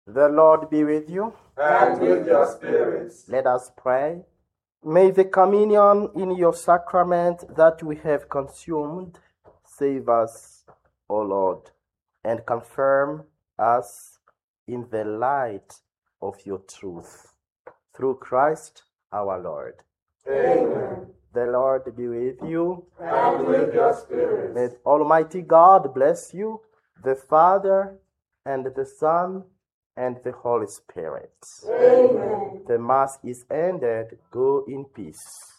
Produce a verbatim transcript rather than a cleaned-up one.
The Lord be with you. And with your spirits. Let us pray. May the communion in your sacrament that we have consumed save us, O Lord, and confirm us in the light of your truth. Through Christ our Lord. Amen. The Lord be with you. And with your spirits. May Almighty God bless you, the Father, and the Son, and the Holy Spirit. Amen. The Mass is ended. Go in peace.